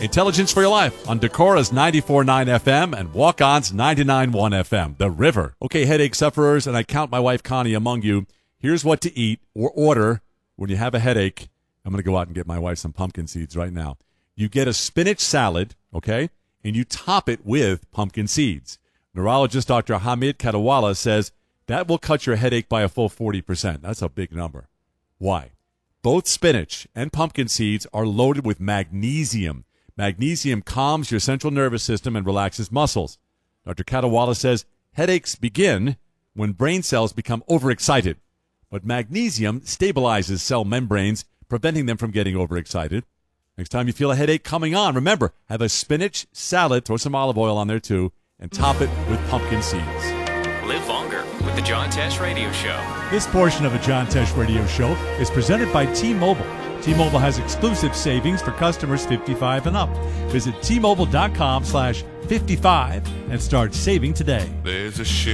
Intelligence for Your Life on Decora's 94.9 FM and Walk-On's 99.1 FM, The River. Okay, headache sufferers, and I count my wife Connie among you. Here's what to eat or order when you have a headache. I'm going to go out and get my wife some pumpkin seeds right now. You get a spinach salad, okay, and you top it with pumpkin seeds. Neurologist Dr. Hamid Katawala says that will cut your headache by a full 40%. That's a big number. Why? Both spinach and pumpkin seeds are loaded with magnesium. Magnesium calms your central nervous system and relaxes muscles. Dr. Katawala says headaches begin when brain cells become overexcited, but magnesium stabilizes cell membranes, preventing them from getting overexcited. Next time you feel a headache coming on, remember, have a spinach salad, throw some olive oil on there too, and top it with pumpkin seeds. Live longer with the John Tesh Radio Show. This portion of the John Tesh Radio Show is presented by T-Mobile. T-Mobile has exclusive savings for customers 55 and up. Visit T-Mobile.com/55 and start saving today. There's a ship